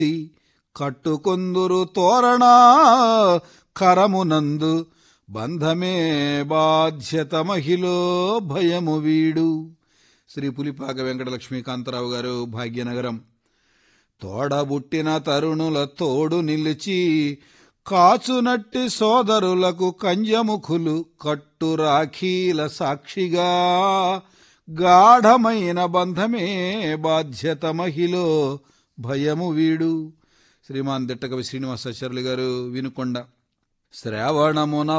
కట్టుకొందురు తోరణా కరమునందు బంధమే బాధ్యత మహిళో భయము వీడు. శ్రీ పులిపాక వెంకటలక్ష్మీకాంతరావు గారు, భాగ్యనగరం. తోడబుట్టిన తరుణుల తోడు నిలిచి కాచునట్టి సోదరులకు కంజముఖులు కట్టు రాఖీల సాక్షిగా గాఢమైన బంధమే బాధ్యత మహిళో భయము వీడు. శ్రీమాన్ దిట్టకవి శ్రీనివాసాచార్యులు గారు, వినుకొండ. శ్రావణమున